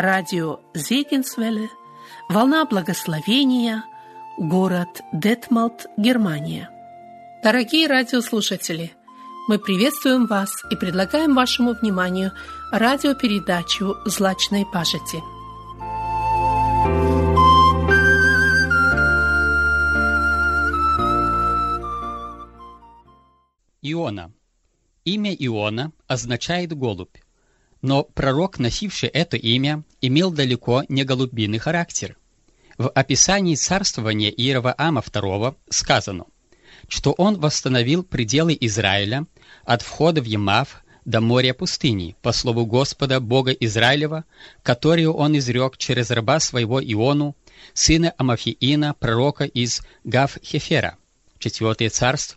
радио Зегенсвелле, волна благословения, город Детмалт, Германия. Дорогие радиослушатели, мы приветствуем вас и предлагаем вашему вниманию радиопередачу «Злачной пажити». Иона. Имя Иона означает «голубь», но пророк, носивший это имя, имел далеко не голубиный характер. В описании царствования Иеровоама II сказано, что он восстановил пределы Израиля от входа в Емав до моря пустыни, по слову Господа, Бога Израилева, которую он изрек через раба своего Иону, сына Амафиина, пророка из Гав-Хефера. 4 Царств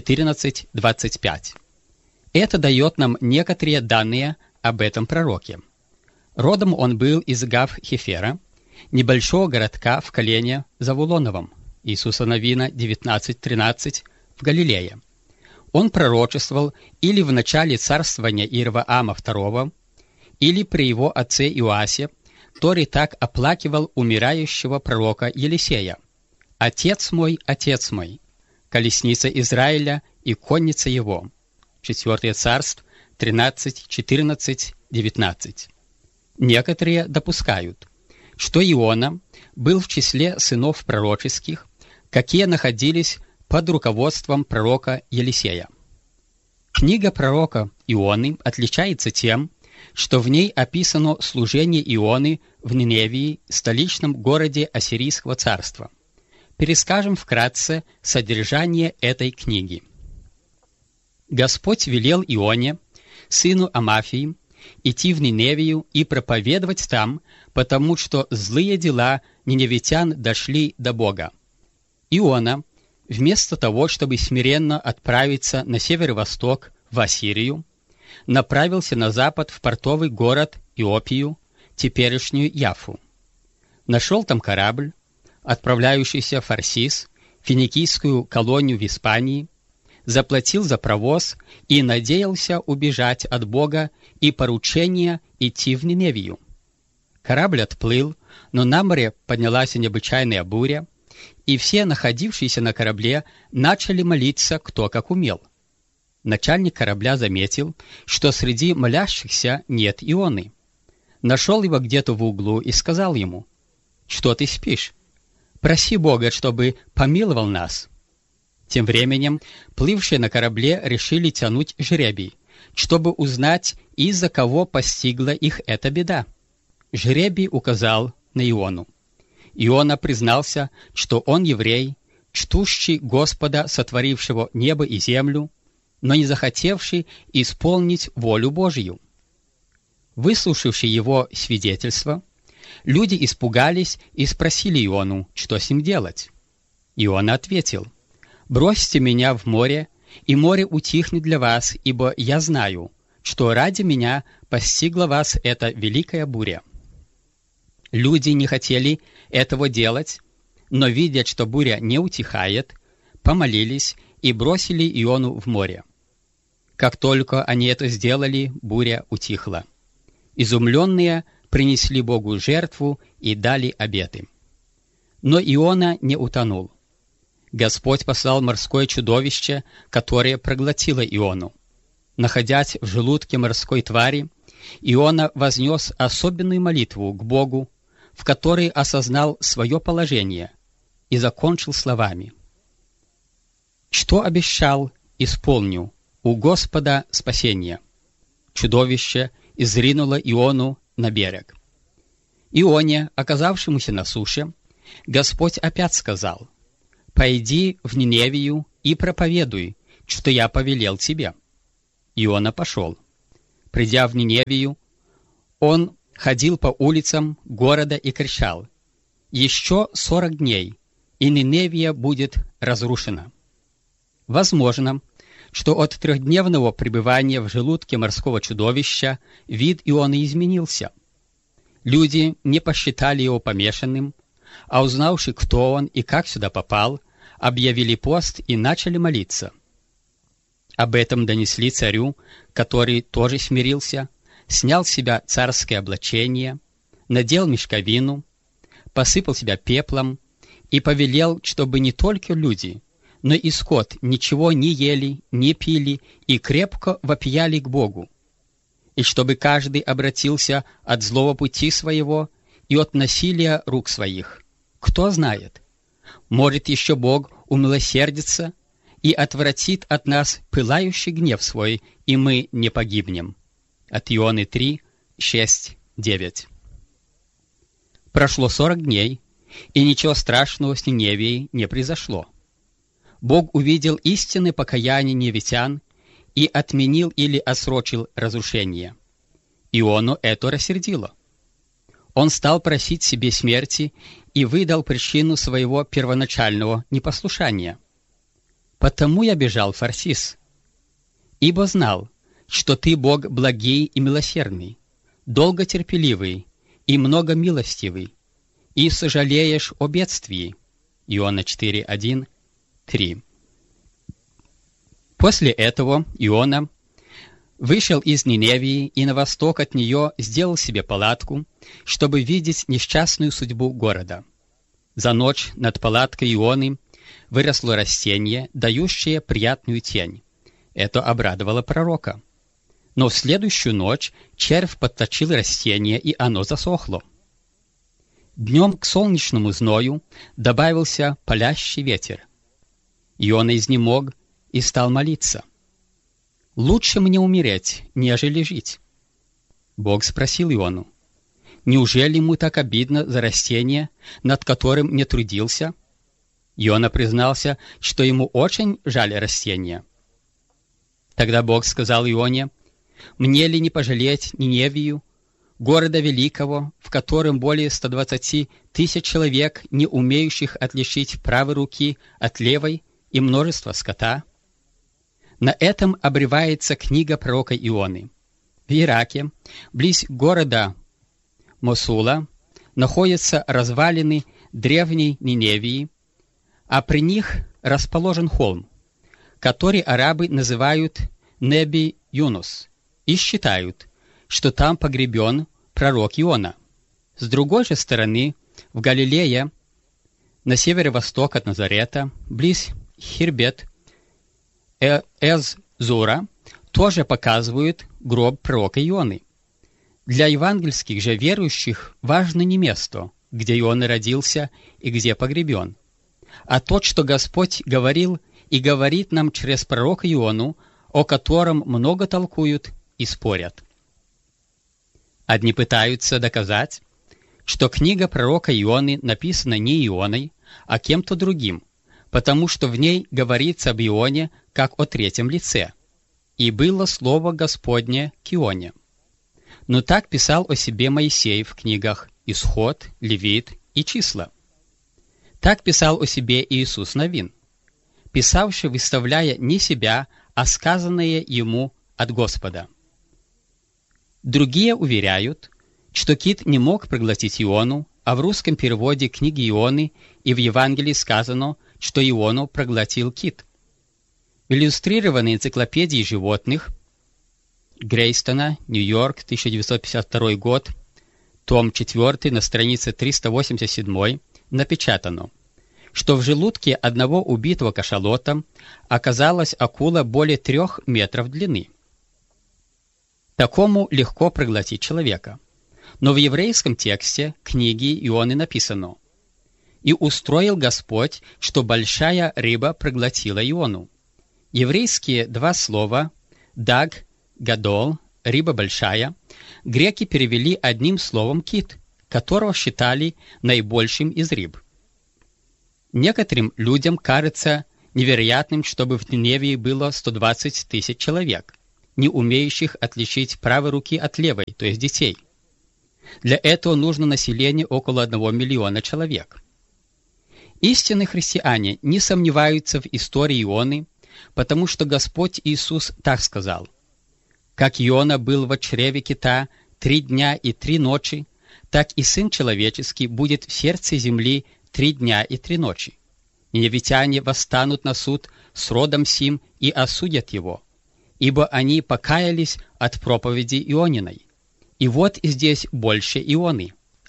14:25. Это дает нам некоторые данные об этом пророке. Родом он был из Гав-Хефера, небольшого городка в колене Завулоновом, Иисуса Новина 19:13, в Галилее. Он пророчествовал или в начале царствования Иеровоама II, или при его отце Иоасе, который так оплакивал умирающего пророка Елисея. «Отец мой, колесница Израиля и конница его». 4 Царств 13, 14, 19. Некоторые допускают, что Иона был в числе сынов пророческих, какие находились под руководством пророка Елисея. Книга пророка Ионы отличается тем, что в ней описано служение Ионы в Ниневии, столичном городе Ассирийского царства. Перескажем вкратце содержание этой книги. Господь велел Ионе, сыну Амафии, идти в Ниневию и проповедовать там, потому что злые дела ниневитян дошли до Бога. Иона, вместо того, чтобы смиренно отправиться на северо-восток, в Ассирию, направился на запад в портовый город Иопию, теперешнюю Яффу. Нашел там корабль, отправляющийся в Фарсис, финикийскую колонию в Испании, заплатил за провоз и надеялся убежать от Бога и поручения идти в Ниневию. Корабль отплыл, но на море поднялась необычайная буря, и все находившиеся на корабле начали молиться кто как умел. Начальник корабля заметил, что среди молящихся нет Ионы. Нашел его где-то в углу и сказал ему: «Что ты спишь? Проси Бога, чтобы помиловал нас». Тем временем плывшие на корабле решили тянуть жребий, чтобы узнать, из-за кого постигла их эта беда. Жребий указал на Иону. Иона признался, что он еврей, чтущий Господа, сотворившего небо и землю, но не захотевший исполнить волю Божью. Выслушавши его свидетельство, люди испугались и спросили Иону, что с ним делать. Иона ответил: «Бросьте меня в море, и море утихнет для вас, ибо я знаю, что ради меня постигла вас эта великая буря». Люди не хотели этого делать, но, видя, что буря не утихает, помолились и бросили Иону в море. Как только они это сделали, буря утихла. Изумленные принесли Богу жертву и дали обеты. Но Иона не утонул. Господь послал морское чудовище, которое проглотило Иону. Находясь в желудке морской твари, Иона вознес особенную молитву к Богу, в которой осознал свое положение, и закончил словами: «Что обещал, исполню, у Господа спасение». Чудовище изринуло Иону на берег. Ионе, оказавшемуся на суше, Господь опять сказал: «Пойди в Ниневию и проповедуй, что я повелел тебе». Иона пошел. Придя в Ниневию, он ходил по улицам города и кричал: «Еще 40 дней, и Ниневия будет разрушена». Возможно, что от трехдневного пребывания в желудке морского чудовища вид Ионы изменился. Люди не посчитали его помешанным, а узнавши, кто он и как сюда попал, объявили пост и начали молиться. Об этом донесли царю, который тоже смирился, снял с себя царское облачение, надел мешковину, посыпал себя пеплом и повелел, чтобы не только люди, но и скот ничего не ели, не пили и крепко вопияли к Богу, и чтобы каждый обратился от злого пути своего и от насилия рук своих. Кто знает, может еще Бог умилосердится и отвратит от нас пылающий гнев свой, и мы не погибнем. От Ионы 3, 6, 9. Прошло 40 дней, и ничего страшного с Ниневией не произошло. Бог увидел истинное покаяние ниневитян и отменил или отсрочил разрушение. Иону это рассердило. Он стал просить себе смерти и выдал причину своего первоначального непослушания. «Потому я бежал в Тарсис, ибо знал, что ты Бог благий и милосердный, долготерпеливый и многомилостивый, и сожалеешь о бедствии». Иона 4, 1, 3. После этого Иона вышел из Ниневии и на восток от нее сделал себе палатку, чтобы видеть несчастную судьбу города. За ночь над палаткой Ионы выросло растение, дающее приятную тень. Это обрадовало пророка. Но в следующую ночь червь подточил растение, и оно засохло. Днем к солнечному зною добавился палящий ветер. Иона изнемог и стал молиться. «Лучше мне умереть, нежели жить». Бог спросил Иону: «Неужели ему так обидно за растение, над которым не трудился?» Иона признался, что ему очень жаль растения. Тогда Бог сказал Ионе: «Мне ли не пожалеть Ниневию, города великого, в котором более 120 тысяч человек, не умеющих отличить правой руки от левой, и множество скота?» На этом обрывается книга пророка Ионы. В Ираке, близ города Мосула, находятся развалины древней Ниневии, а при них расположен холм, который арабы называют Неби-Юнус, и считают, что там погребен пророк Иона. С другой же стороны, в Галилее, на северо-восток от Назарета, близ Хирбет Эз-Зура, тоже показывают гроб пророка Ионы. Для евангельских же верующих важно не место, где Иона родился и где погребен, а то, что Господь говорил и говорит нам через пророка Иону, о котором много толкуют и спорят. Одни пытаются доказать, что книга пророка Ионы написана не Ионой, а кем-то другим, потому что в ней говорится об Ионе как о третьем лице. «И было слово Господне к Ионе». Но так писал о себе Моисей в книгах Исход, Левит и Числа. Так писал о себе Иисус Навин, писавший, выставляя не себя, а сказанное ему от Господа. Другие уверяют, что кит не мог проглотить Иону, а в русском переводе книги Ионы и в Евангелии сказано, что Иону проглотил кит. В иллюстрированной энциклопедии животных Грейстона, Нью-Йорк, 1952 год, том 4, на странице 387, напечатано, что в желудке одного убитого кашалота оказалась акула более 3 метров длины. Такому легко проглотить человека. Но в еврейском тексте книги Ионы написано: «И устроил Господь, что большая рыба проглотила Иону». Еврейские два слова «даг», «гадол», «рыба большая» греки перевели одним словом «кит», которого считали наибольшим из рыб. Некоторым людям кажется невероятным, чтобы в Ниневии было 120 тысяч человек, не умеющих отличить правой руки от левой, то есть детей. Для этого нужно население около 1 миллиона человек. Истинные христиане не сомневаются в истории Ионы, потому что Господь Иисус так сказал: «Как Иона был во чреве кита 3 дня и 3 ночи, так и Сын Человеческий будет в сердце земли 3 дня и 3 ночи. Ниневитяне восстанут на суд с родом сим и осудят его, ибо они покаялись от проповеди Иониной. И вот здесь больше Ионы».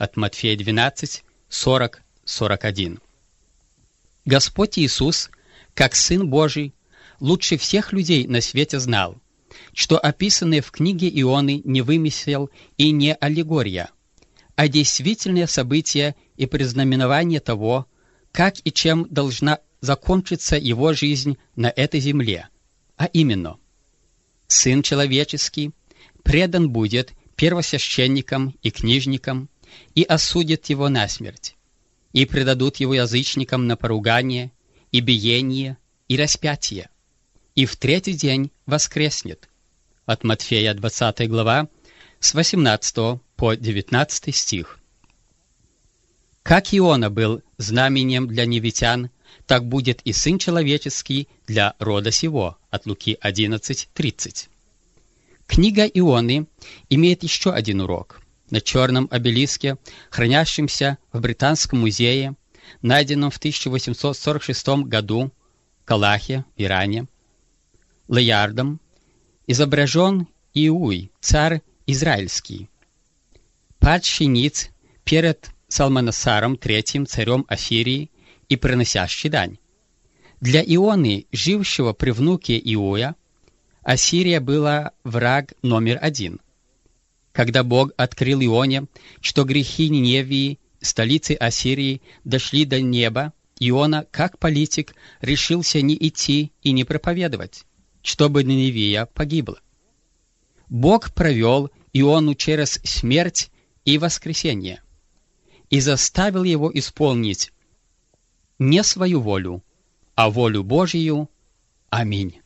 от Матфея 12, 40-41. Господь Иисус, как Сын Божий, лучше всех людей на свете знал, что описанное в книге Ионы не вымысел и не аллегория, а действительное событие и предзнаменование того, как и чем должна закончиться его жизнь на этой земле, а именно: Сын человеческий предан будет первосвященникам и книжникам, и осудят его насмерть, и предадут его язычникам на поругание, и биение, и распятие, и в третий день воскреснет. От Матфея 20 глава, с 18 по 19 стих. Как Иона был знамением для невитян, так будет и Сын Человеческий для рода сего. От Луки 11:30. Книга Ионы имеет еще один урок. На черном обелиске, хранящемся в Британском музее, найденном в 1846 году в Калахе, в Иране, Леярдом, изображен Иуй, царь израильский, падший ниц перед Салманасаром III, царем Ассирии, и приносящий дань. Для Ионы, жившего при внуке Иуя, Ассирия была враг номер один. Когда Бог открыл Ионе, что грехи Ниневии, столицы Ассирии, дошли до неба, Иона, как политик, решился не идти и не проповедовать, чтобы Ниневия погибла. Бог провел Иону через смерть и воскресение и заставил его исполнить не свою волю, а волю Божию. Аминь.